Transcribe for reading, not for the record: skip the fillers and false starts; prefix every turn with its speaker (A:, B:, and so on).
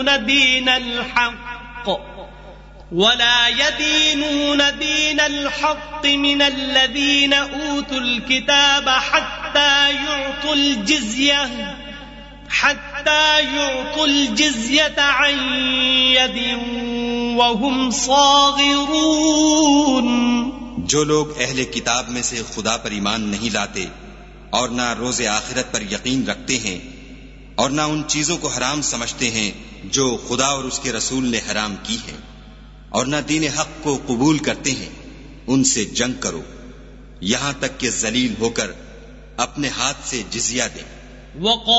A: यदीनून दीनल हक़ वला यदीनून दीनल हक़ मिनल्लज़ीन ऊतुल किताब हत्ता युअतुल जिज़्यता अन यदिन वहुम साग़िरून।
B: जो लोग अहले किताब में से खुदा पर ईमान नहीं लाते और ना रोज़े आखिरत पर यकीन रखते हैं और ना उन चीजों को हराम समझते हैं जो खुदा और उसके रसूल ने हराम की हैं और ना दीन हक को कबूल करते हैं, उनसे जंग करो यहां तक कि जलील होकर अपने हाथ से जिज़िया दें।